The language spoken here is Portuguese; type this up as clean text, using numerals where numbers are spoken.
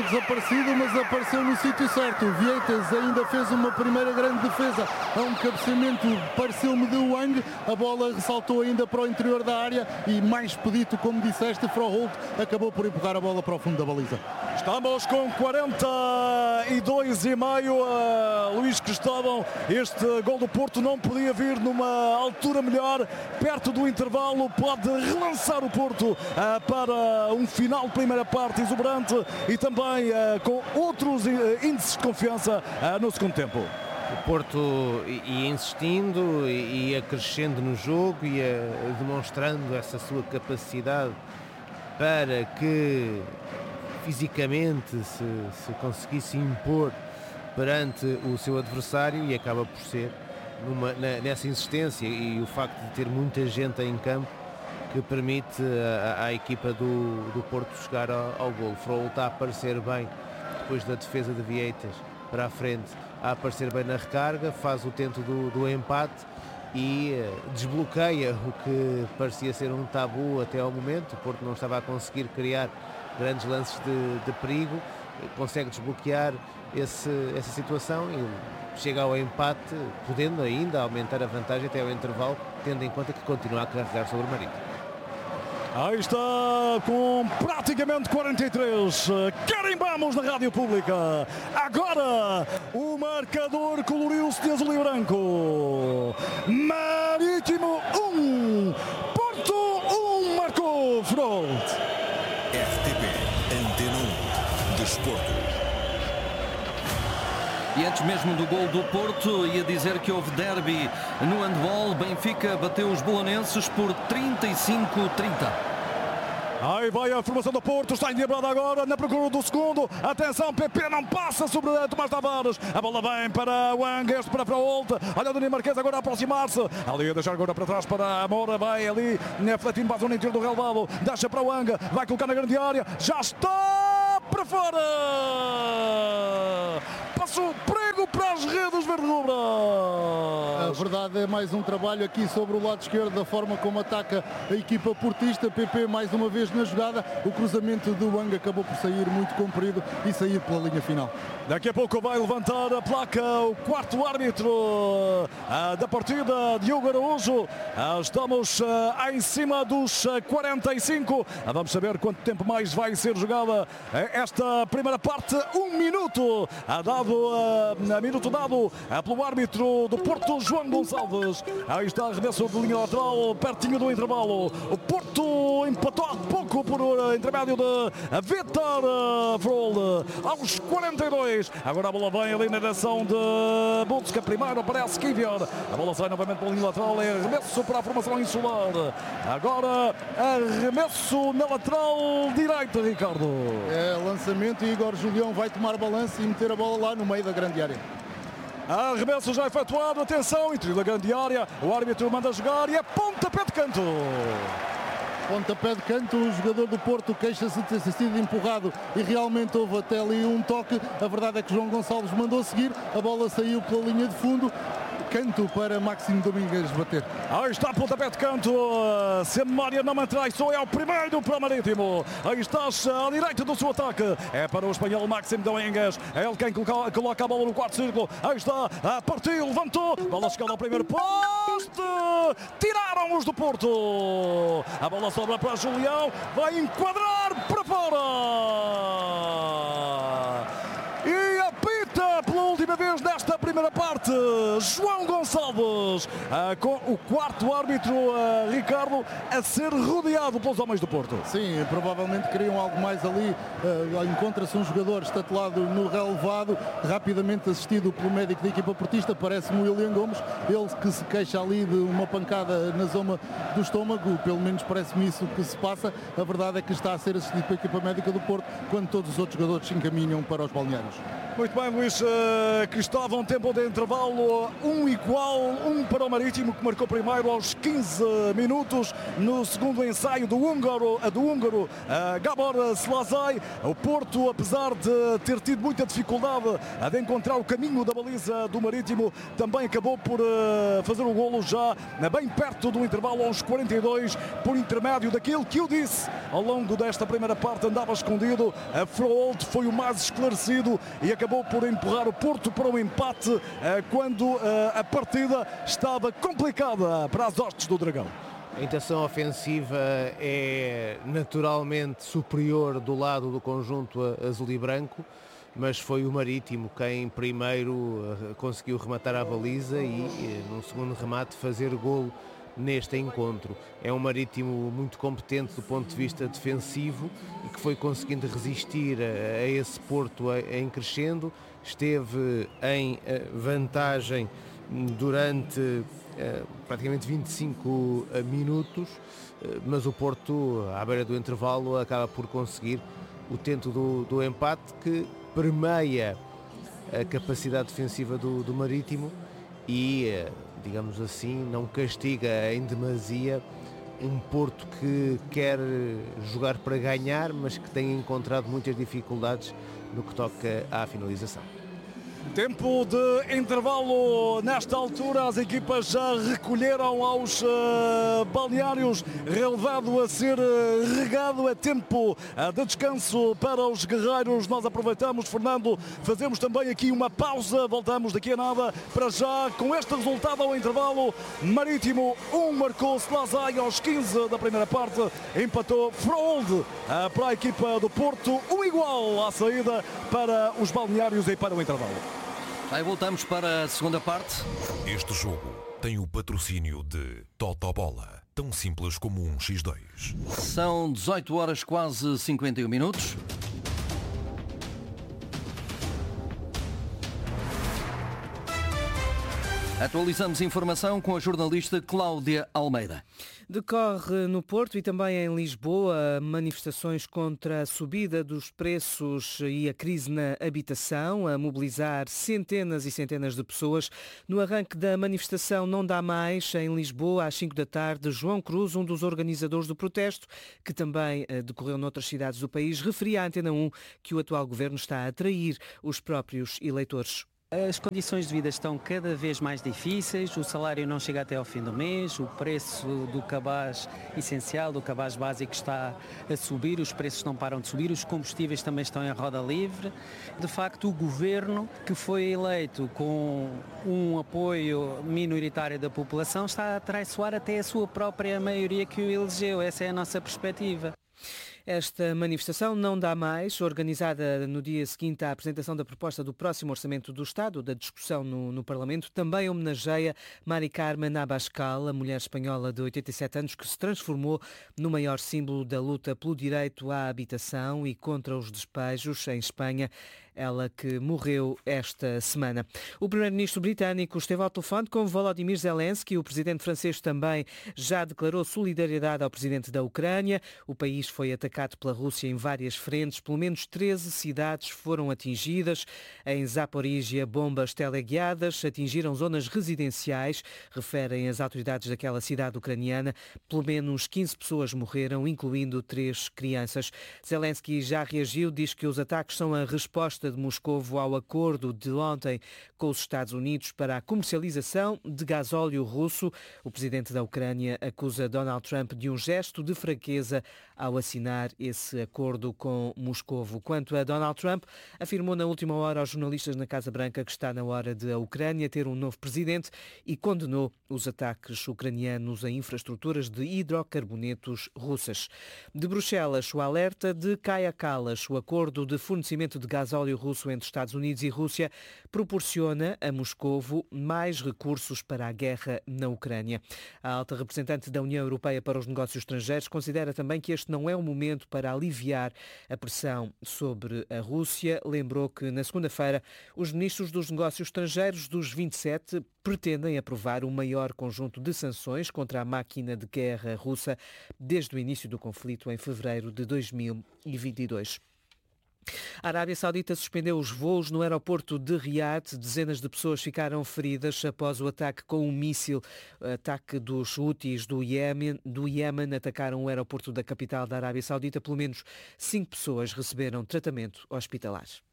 desaparecido, mas apareceu no sítio certo. O Vieitas ainda fez uma primeira grande defesa a um cabeceamento, pareceu-me, de Wang. A bola ressaltou ainda para o interior da área e, mais expedito, como disseste, Froholt acabou por empurrar a bola para o fundo da baliza. Estamos com 42,5. Luís Cristóvão, este gol do Porto não podia vir numa altura melhor, perto do intervalo. Pode relançar o Porto para um final de primeira parte exuberante e também com outros índices de confiança no segundo tempo. O Porto ia insistindo, ia crescendo no jogo, ia demonstrando essa sua capacidade para que fisicamente se conseguisse impor perante o seu adversário, e acaba por ser nessa insistência e o facto de ter muita gente em campo que permite à equipa do Porto chegar ao golo. Froholt está a aparecer bem depois da defesa de Vieitas para a frente, a aparecer bem na recarga, faz o tento do empate e desbloqueia o que parecia ser um tabu até ao momento. O Porto não estava a conseguir criar grandes lances de perigo, consegue desbloquear essa situação e chega ao empate, podendo ainda aumentar a vantagem até ao intervalo, tendo em conta que continua a carregar sobre o Marítimo. Aí está, com praticamente 43, carimbamos na Rádio Pública. Agora o marcador coloriu-se de azul e branco. Marítimo 1, Porto 1, marcou Froholt. RTP Antena 1 Desporto. E antes mesmo do gol do Porto, ia dizer que houve derby no handball. Benfica bateu os bolonenses por 35-30. Aí vai a formação do Porto, está endiabrada agora na procura do segundo. Atenção, PP não passa sobre Tomás Tavares. A bola vem para Wang, este para Froholt. Olha o Dani Marquês agora a aproximar-se. Ali a deixar agora para trás para a Moura. Vai ali, refletindo para a zona interior do relvado. Deixa para Wang, vai colocar na grande área. Já está para fora. Passou prego para as redes verde-rubras. A verdade é mais um trabalho aqui sobre o lado esquerdo, da forma como ataca a equipa portista. PP mais uma vez na jogada. O cruzamento do Wang acabou por sair muito comprido e sair pela linha final. Daqui a pouco vai levantar a placa o quarto árbitro da partida, Diogo Araújo. Estamos em cima dos 45. Vamos saber quanto tempo mais vai ser jogada esta primeira parte. Um minuto minuto dado pelo árbitro do Porto, João Gonçalves. Aí está a arremesso de linha lateral, pertinho do intervalo. O Porto empatou há pouco por intermédio de Vitor Froholt aos 42. Agora a bola vem ali na direção de Butzka. Primeiro aparece Kivior. A bola sai novamente pela linha lateral. É arremesso para a formação insular. Agora arremesso na lateral direita, Ricardo. É lançamento e Igor Julião vai tomar balanço e meter a bola lá no meio da grande área. Arremesso já efetuado. Atenção, interior da grande área. O árbitro manda jogar e é pontapé de canto. Pontapé de canto, o jogador do Porto queixa-se de ter sido empurrado e realmente houve até ali um toque. A verdade é que João Gonçalves mandou seguir, a bola saiu pela linha de fundo. Canto para Máximo Domingues bater. Aí está pontapé de canto. Se a memória não me traiçou, é o primeiro para o Marítimo. Aí está à direita do seu ataque. É para o espanhol Máximo Domingues. É ele quem coloca a bola no quarto círculo. Aí está, partiu, levantou. Bola chegada ao primeiro poste. Tiraram os do Porto. A bola sobra para Julião. Vai enquadrar para fora. E apita pela última vez nesta primeira parte João Gonçalves, com o quarto árbitro, Ricardo, a ser rodeado pelos homens do Porto. Sim, provavelmente queriam algo mais ali. Encontra-se um jogador estatelado no relevado, rapidamente assistido pelo médico da equipa portista, parece-me o William Gomes, ele que se queixa ali de uma pancada na zona do estômago, pelo menos parece-me isso que se passa. A verdade é que está a ser assistido pela equipa médica do Porto, quando todos os outros jogadores se encaminham para os balneários. Muito bem, Luís Cristóvão, tempo de intervalo, igual, para o Marítimo, que marcou primeiro aos 15 minutos, no segundo ensaio do húngaro Gábor Szalai. O Porto, apesar de ter tido muita dificuldade de encontrar o caminho da baliza do Marítimo, também acabou por fazer o golo já bem perto do intervalo aos 42, por intermédio daquilo que eu disse ao longo desta primeira parte, andava escondido. A Froholt foi o mais esclarecido e acabou por empurrar o Porto para o empate quando a partida estava complicada para as hostes do Dragão. A intenção ofensiva é naturalmente superior do lado do conjunto azul e branco, mas foi o Marítimo quem primeiro conseguiu rematar a baliza e num segundo remate fazer golo neste encontro. É um Marítimo muito competente do ponto de vista defensivo e que foi conseguindo resistir a esse Porto em crescendo. Esteve em vantagem durante praticamente 25 minutos, mas o Porto, à beira do intervalo, acaba por conseguir o tento do empate, que permeia a capacidade defensiva do Marítimo e, digamos assim, não castiga em demasia um Porto que quer jogar para ganhar, mas que tem encontrado muitas dificuldades no que toca à finalização. Tempo de intervalo. Nesta altura as equipas já recolheram aos balneários, relevado a ser regado. É tempo de descanso para os guerreiros. Nós aproveitamos, Fernando, fazemos também aqui uma pausa, voltamos daqui a nada. Para já, com este resultado ao intervalo, Marítimo 1, marcou Szalai aos 15 da primeira parte, empatou Froholt para a equipa do Porto, igual à saída para os balneários e para o intervalo. Aí voltamos para a segunda parte. Este jogo tem o patrocínio de Totobola, tão simples como um X2. São 18 horas, quase 51 minutos. Atualizamos informação com a jornalista Cláudia Almeida. Decorre no Porto e também em Lisboa manifestações contra a subida dos preços e a crise na habitação, a mobilizar centenas e centenas de pessoas. No arranque da manifestação Não Dá Mais, em Lisboa, às 5 da tarde, João Cruz, um dos organizadores do protesto, que também decorreu noutras cidades do país, referia à Antena 1 que o atual governo está a atrair os próprios eleitores. As condições de vida estão cada vez mais difíceis, o salário não chega até ao fim do mês, o preço do cabaz essencial, do cabaz básico está a subir, os preços não param de subir, os combustíveis também estão em roda livre. De facto, o governo, que foi eleito com um apoio minoritário da população, está a traiçoar até a sua própria maioria que o elegeu. Essa é a nossa perspectiva. Esta manifestação Não Dá Mais, organizada no dia seguinte à apresentação da proposta do próximo Orçamento do Estado, da discussão no Parlamento, também homenageia Mari Carmen Abascal, a mulher espanhola de 87 anos que se transformou no maior símbolo da luta pelo direito à habitação e contra os despejos em Espanha, ela que morreu esta semana. O primeiro-ministro britânico esteve ao telefone com Volodymyr Zelensky. O presidente francês também já declarou solidariedade ao presidente da Ucrânia. O país foi atacado pela Rússia em várias frentes. Pelo menos 13 cidades foram atingidas. Em Zaporígia, bombas teleguiadas atingiram zonas residenciais, referem as autoridades daquela cidade ucraniana. Pelo menos 15 pessoas morreram, incluindo 3 crianças. Zelensky já reagiu, diz que os ataques são a resposta de Moscovo ao acordo de ontem com os Estados Unidos para a comercialização de gasóleo russo. O presidente da Ucrânia acusa Donald Trump de um gesto de fraqueza ao assinar esse acordo com Moscovo. Quanto a Donald Trump, afirmou na última hora aos jornalistas na Casa Branca que está na hora de a Ucrânia ter um novo presidente e condenou os ataques ucranianos a infraestruturas de hidrocarbonetos russas. De Bruxelas, o alerta de Kaja Kallas. O acordo de fornecimento de gasóleo russo entre Estados Unidos e Rússia proporciona a Moscovo mais recursos para a guerra na Ucrânia. A alta representante da União Europeia para os Negócios Estrangeiros considera também que este não é o momento para aliviar a pressão sobre a Rússia. Lembrou que na segunda-feira os ministros dos Negócios Estrangeiros dos 27 pretendem aprovar o maior conjunto de sanções contra a máquina de guerra russa desde o início do conflito em fevereiro de 2022. A Arábia Saudita suspendeu os voos no aeroporto de Riad. Dezenas de pessoas ficaram feridas após o ataque com um míssil. Ataque dos Houthis do Iémen atacaram o aeroporto da capital da Arábia Saudita. Pelo menos 5 pessoas receberam tratamento hospitalar.